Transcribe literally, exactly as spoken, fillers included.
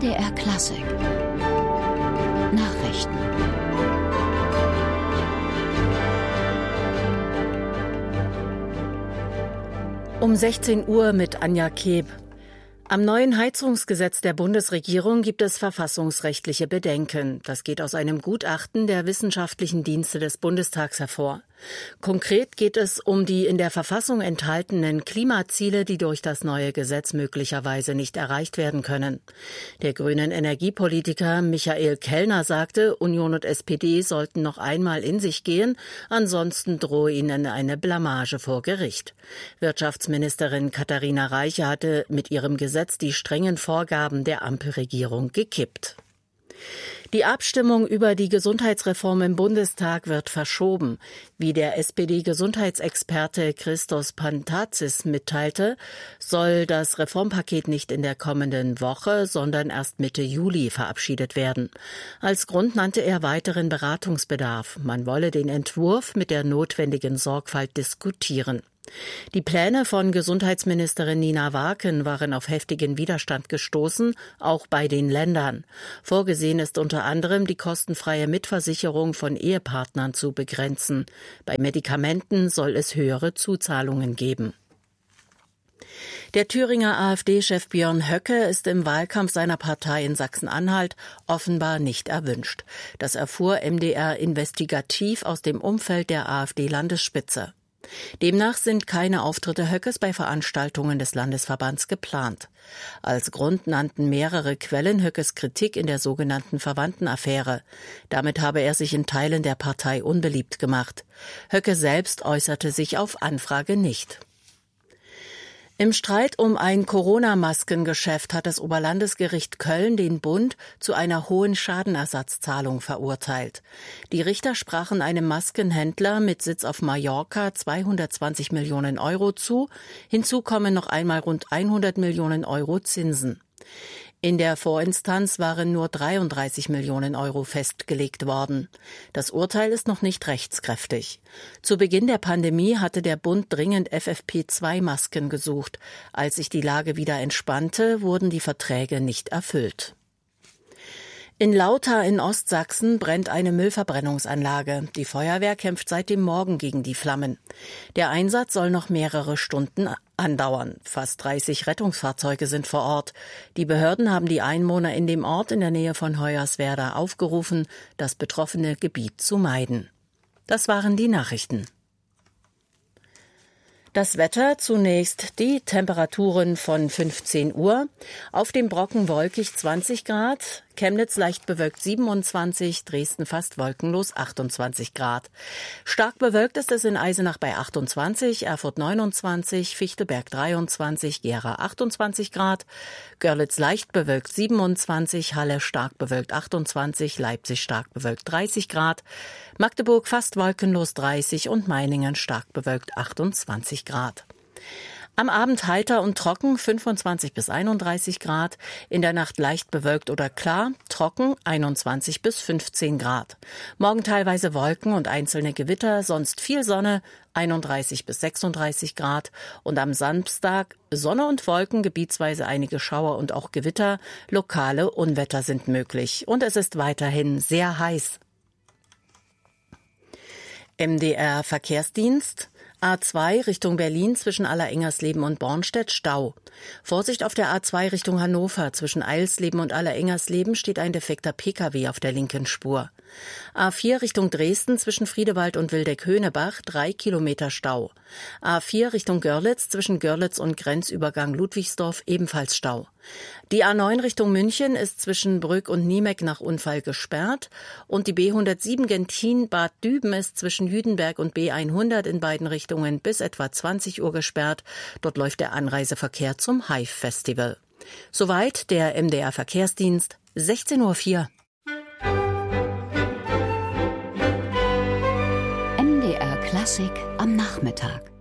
D R Klassik Nachrichten. Um sechzehn Uhr mit Anja Keb. Am neuen Heizungsgesetz der Bundesregierung gibt es verfassungsrechtliche Bedenken. Das geht aus einem Gutachten der wissenschaftlichen Dienste des Bundestags hervor. Konkret geht es um die in der Verfassung enthaltenen Klimaziele, die durch das neue Gesetz möglicherweise nicht erreicht werden können. Der grünen Energiepolitiker Michael Kellner sagte, Union und S P D sollten noch einmal in sich gehen, ansonsten drohe ihnen eine Blamage vor Gericht. Wirtschaftsministerin Katharina Reiche hatte mit ihrem Gesetz die strengen Vorgaben der Ampelregierung gekippt. Die Abstimmung über die Gesundheitsreform im Bundestag wird verschoben. Wie der S P D-Gesundheitsexperte Christos Pantazis mitteilte, soll das Reformpaket nicht in der kommenden Woche, sondern erst Mitte Juli verabschiedet werden. Als Grund nannte er weiteren Beratungsbedarf. Man wolle den Entwurf mit der notwendigen Sorgfalt diskutieren. Die Pläne von Gesundheitsministerin Nina Waken waren auf heftigen Widerstand gestoßen, auch bei den Ländern. Vorgesehen ist unter anderem, die kostenfreie Mitversicherung von Ehepartnern zu begrenzen. Bei Medikamenten soll es höhere Zuzahlungen geben. Der Thüringer AfD-Chef Björn Höcke ist im Wahlkampf seiner Partei in Sachsen-Anhalt offenbar nicht erwünscht. Das erfuhr M D R investigativ aus dem Umfeld der AfD-Landesspitze. Demnach sind keine Auftritte Höckes bei Veranstaltungen des Landesverbands geplant. Als Grund nannten mehrere Quellen Höckes Kritik in der sogenannten Verwandtenaffäre. Damit habe er sich in Teilen der Partei unbeliebt gemacht. Höcke selbst äußerte sich auf Anfrage nicht. Im Streit um ein Corona-Maskengeschäft hat das Oberlandesgericht Köln den Bund zu einer hohen Schadenersatzzahlung verurteilt. Die Richter sprachen einem Maskenhändler mit Sitz auf Mallorca zweihundertzwanzig Millionen Euro zu. Hinzu kommen noch einmal rund hundert Millionen Euro Zinsen. In der Vorinstanz waren nur dreiunddreißig Millionen Euro festgelegt worden. Das Urteil ist noch nicht rechtskräftig. Zu Beginn der Pandemie hatte der Bund dringend F F P zwei Masken gesucht. Als sich die Lage wieder entspannte, wurden die Verträge nicht erfüllt. In Lauter in Ostsachsen brennt eine Müllverbrennungsanlage. Die Feuerwehr kämpft seit dem Morgen gegen die Flammen. Der Einsatz soll noch mehrere Stunden andauern. Fast dreißig Rettungsfahrzeuge sind vor Ort. Die Behörden haben die Einwohner in dem Ort in der Nähe von Hoyerswerda aufgerufen, das betroffene Gebiet zu meiden. Das waren die Nachrichten. Das Wetter zunächst die Temperaturen von fünfzehn Uhr. Auf dem Brocken wolkig zwanzig Grad, Chemnitz leicht bewölkt siebenundzwanzig, Dresden fast wolkenlos achtundzwanzig Grad. Stark bewölkt ist es in Eisenach bei achtundzwanzig, Erfurt neunundzwanzig, Fichtelberg dreiundzwanzig, Gera achtundzwanzig Grad, Görlitz leicht bewölkt siebenundzwanzig, Halle stark bewölkt achtundzwanzig, Leipzig stark bewölkt dreißig Grad, Magdeburg fast wolkenlos dreißig und Meiningen stark bewölkt achtundzwanzig Grad. Am Abend heiter und trocken fünfundzwanzig bis einunddreißig Grad, in der Nacht leicht bewölkt oder klar, trocken einundzwanzig bis fünfzehn Grad. Morgen teilweise Wolken und einzelne Gewitter, sonst viel Sonne, einunddreißig bis sechsunddreißig Grad und am Samstag Sonne und Wolken, gebietsweise einige Schauer und auch Gewitter, lokale Unwetter sind möglich und es ist weiterhin sehr heiß. M D R Verkehrsdienst. A zwei Richtung Berlin zwischen Allerengersleben und Bornstedt Stau. Vorsicht auf der A zwei Richtung Hannover. Zwischen Eilsleben und Allerengersleben steht ein defekter Pkw auf der linken Spur. A vier Richtung Dresden zwischen Friedewald und Wildeck-Höhnebach drei Kilometer Stau. A vier Richtung Görlitz zwischen Görlitz und Grenzübergang Ludwigsdorf ebenfalls Stau. Die A neun Richtung München ist zwischen Brück und Niemeck nach Unfall gesperrt und die B hundertsieben Gentin-Bad Düben ist zwischen Jüdenberg und B hundert in beiden Richtungen bis etwa zwanzig Uhr gesperrt. Dort läuft der Anreiseverkehr zum Hive-Festival. Soweit der M D R Verkehrsdienst, sechzehn Uhr vier. M D R Klassik am Nachmittag.